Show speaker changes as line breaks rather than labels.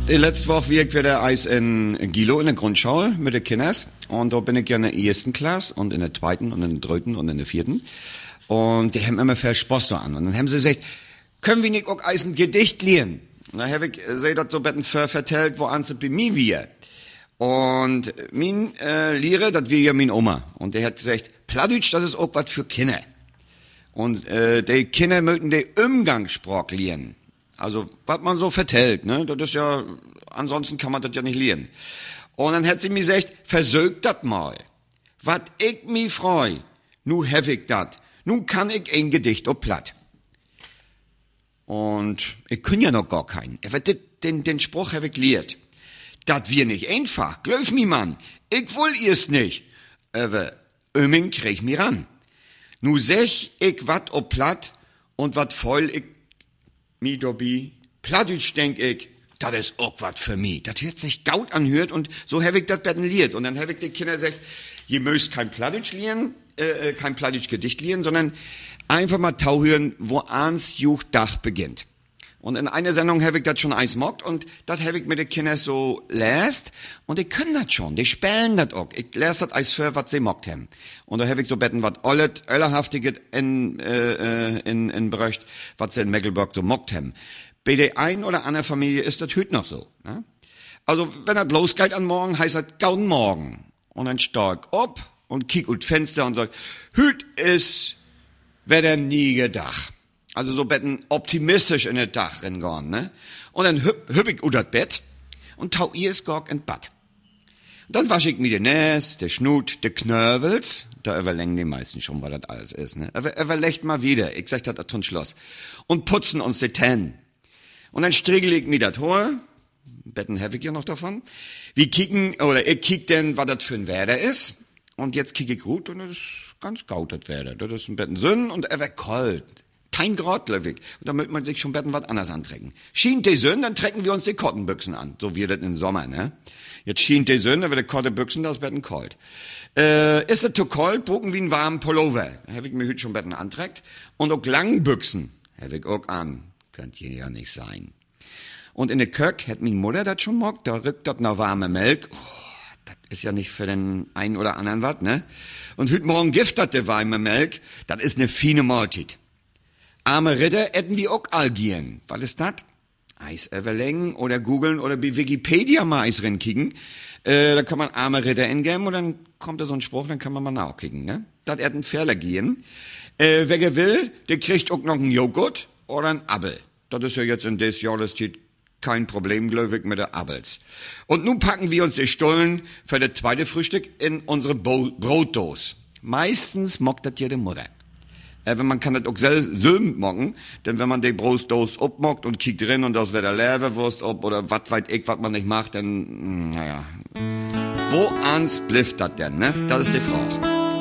Die letzte Woche war ich wieder Eis in Gilo in der Grundschule mit den Kindern. Und da bin ich ja in der ersten Klasse und in der zweiten und in der dritten und in der vierten. Und die haben immer viel Spaß da an. Und dann haben sie gesagt, können wir nicht auch Eis ein Gedicht lernen? Und dann habe ich sie das so betten vertellt, wo sie bei mir wir. Und mein Lehrer, das war ja mein Oma. Und der hat gesagt, Plattdeutsch, das ist auch was für Kinder. Und die Kinder möchten die Umgangssprache lernen. Also, was man so vertellt, ne? Das ist ja, ansonsten kann man das ja nicht lernen. Und dann hat sie mir gesagt, versögt dat mal. Wat ich mi freu, nu hab ich dat. Nun kann ich ein Gedicht op platt. Und ich kann ja noch gar keinen. Den Spruch hab ich lehrt. Dat wir nicht einfach, glaub mi Mann. Ich will erst nicht. Aber Öming krieg mi ran. Nu sech ich wat op platt und wat voll ich mi dobi. Plattdeutsch denk ich, das ist auch wat für mi. Das hört sich gaut anhört und so hab ich dat betten liert. Und dann hab ich den Kindern gesagt, ihr müsst kein Plattdeutsch lernen, kein Plattdeutsch Gedicht lernen, sondern einfach mal tauhören, wo ans Juchdach beginnt. Und in einer Sendung hab ich das schon eins mockt und das hab ich mit den Kindern so läst und die können das schon, die spellen das auch. Ich läs das eins für, was sie mockt haben. Und da hab ich so betten, was Öllerhaftiges in Bröcht, was sie in Mecklenburg so mockt haben. Bei der ein oder anderen Familie ist das heute noch so. Ne? Also, wenn das losgeht an morgen, heißt das gauden morgen. Und dann stark ob und kick ut Fenster und sagt, hüt ist, wer nie gedacht. Also so betten optimistisch in den Dach reingehen, ne? Und dann hüb ich ut das Bett und tau ihr es gorg in Bad. Und dann wasch ich mir den Näs, der Schnut, der Knörvels, da überlängen die meisten schon, was das alles ist, ne? Aber überlegt mal wieder, ich sag das tun Schloss. Und putzen uns die Tänen. Und dann striegel ich mir das Haar, Betten hab ich ja noch davon. Wir kicken, oder ich kick denn, was das für ein Wetter ist. Und jetzt kick ich gut und das ist ganz gaut, das Wetter. Das ist ein Betten Sünn und er wird kalt. Kein Grad, löwig. Und da möchte man sich schon Betten was anderes antrecken. Schien die Sünn, dann trecken wir uns die Kottenbüchsen an. So wie das im Sommer, ne? Jetzt schien die Sünn, dann wird die Kottenbüchsen, das Betten kalt. Ist es zu kalt, bucken wie ein warmen Pullover. Da hab ich mir heute schon Betten antreckt. Und auch Langbüchsen hab ich auch an. Könnt ihr ja nicht sein. Und in der Kök hat meine Mutter das schon mockt, da rückt dort noch warme Milch. Oh, das ist ja nicht für den einen oder anderen was, ne? Und heute Morgen giftet die warme Milch, das ist eine feine Mahlzeit. Arme Ritter hätten wir auch Algieren. Was ist das? Eis überlegen oder googeln oder bei Wikipedia mal Eis reinkicken. Da kann man arme Ritter ingeben und dann kommt da so ein Spruch, dann kann man mal nachkicken, ne? Das hätten Ferler gehen. Wer will, der kriegt auch noch einen Joghurt oder ein Appel. Das ist ja jetzt in des Jahreszeit kein Problem, glaube ich, mit der Appels. Und nun packen wir uns die Stullen für das zweite Frühstück in unsere Brotdose. Meistens mockt das jede Mutter. Aber man kann das auch selber mocken, denn wenn man die Brotdose abmockt und kickt drin und das wird der Leberwurst ob oder was weiß ich, was man nicht macht, dann, naja. Wo ans blifft das denn, ne? Das ist die Frage.